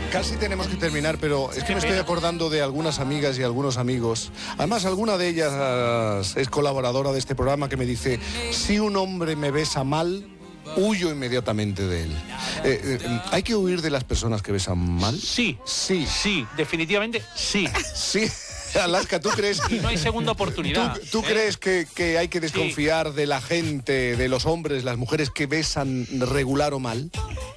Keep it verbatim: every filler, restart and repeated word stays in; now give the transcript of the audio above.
Casi tenemos que terminar, pero es que Qué me estoy pena. acordando de algunas amigas y algunos amigos. Además, alguna de ellas es colaboradora de este programa que me dice, si un hombre me besa mal, huyo inmediatamente de él. Eh, eh, ¿Hay que huir de las personas que besan mal? Sí, Sí. sí, definitivamente sí. Sí. Alaska, ¿tú crees? Y no hay segunda oportunidad. ¿Tú, tú ¿eh? crees que, que hay que desconfiar de la gente, de los hombres, las mujeres que besan regular o mal?